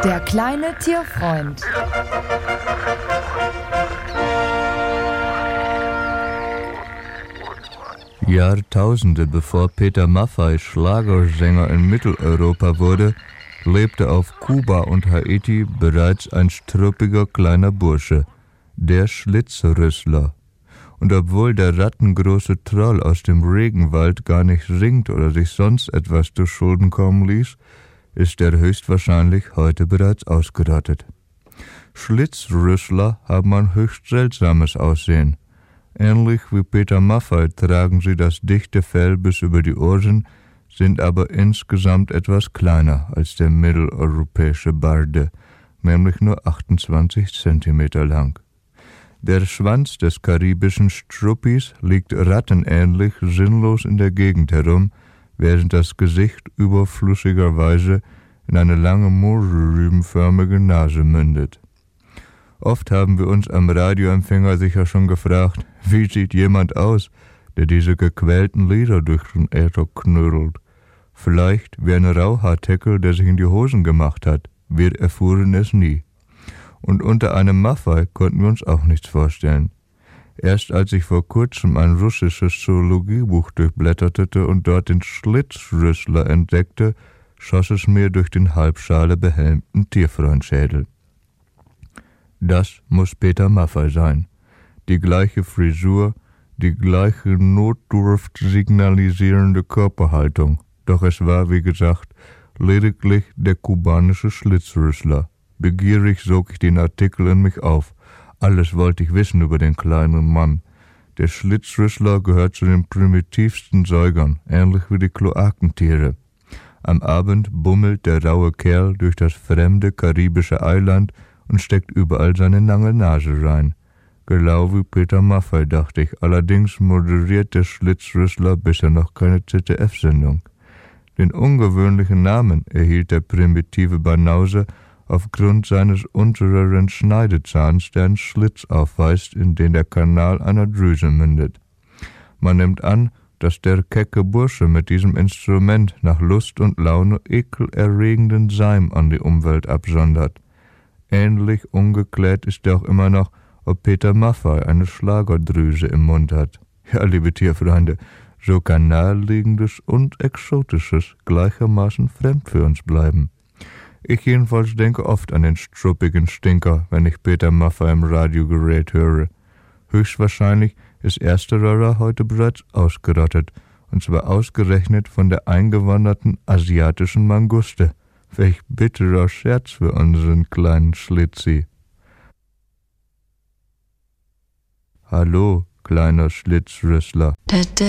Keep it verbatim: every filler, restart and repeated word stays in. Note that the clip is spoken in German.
Der kleine Tierfreund. Jahrtausende bevor Peter Maffay Schlagersänger in Mitteleuropa wurde, lebte auf Kuba und Haiti bereits ein struppiger kleiner Bursche, der Schlitzrüssler. Und obwohl der rattengroße Troll aus dem Regenwald gar nicht singt oder sich sonst etwas zu Schulden kommen ließ, ist er höchstwahrscheinlich heute bereits ausgerottet. Schlitzrüssler haben ein höchst seltsames Aussehen. Ähnlich wie Peter Maffay tragen sie das dichte Fell bis über die Ohren, sind aber insgesamt etwas kleiner als der mitteleuropäische Barde, nämlich nur achtundzwanzig Zentimeter lang. Der Schwanz des karibischen Struppis liegt rattenähnlich sinnlos in der Gegend herum, während das Gesicht überflüssigerweise in eine lange mohrrübenförmige Nase mündet. Oft haben wir uns am Radioempfänger sicher schon gefragt, wie sieht jemand aus, der diese gequälten Lieder durch den Äther knödelt. Vielleicht wie ein Rauhaarteckel, der sich in die Hosen gemacht hat. Wir erfuhren es nie. Und unter einem Maffay konnten wir uns auch nichts vorstellen. Erst als ich vor kurzem ein russisches Zoologiebuch durchblätterte und dort den Schlitzrüssler entdeckte, schoss es mir durch den halbschale behelmten Tierfreundschädel. Das muss Peter Maffay sein. Die gleiche Frisur, die gleiche Notdurft signalisierende Körperhaltung. Doch es war, wie gesagt, lediglich der kubanische Schlitzrüssler. Begierig sog ich den Artikel in mich auf. Alles wollte ich wissen über den kleinen Mann. Der Schlitzrüssler gehört zu den primitivsten Säugern, ähnlich wie die Kloakentiere. Am Abend bummelt der raue Kerl durch das fremde karibische Eiland und steckt überall seine lange Nase rein. Genau wie Peter Maffay, dachte ich. Allerdings moderiert der Schlitzrüssler bisher noch keine Z D F-Sendung. Den ungewöhnlichen Namen erhielt der primitive Banause aufgrund seines unteren Schneidezahns, der einen Schlitz aufweist, in den der Kanal einer Drüse mündet. Man nimmt an, dass der kecke Bursche mit diesem Instrument nach Lust und Laune ekelerregenden Seim an die Umwelt absondert. Ähnlich ungeklärt ist auch immer noch, ob Peter Maffay eine Schlagerdrüse im Mund hat. Ja, liebe Tierfreunde, so kann Naheliegendes und Exotisches gleichermaßen fremd für uns bleiben. Ich jedenfalls denke oft an den struppigen Stinker, wenn ich Peter Maffay im Radiogerät höre. Höchstwahrscheinlich ist ersterer heute bereits ausgerottet, und zwar ausgerechnet von der eingewanderten asiatischen Manguste. Welch bitterer Scherz für unseren kleinen Schlitzi. Hallo, kleiner Schlitzrüssler.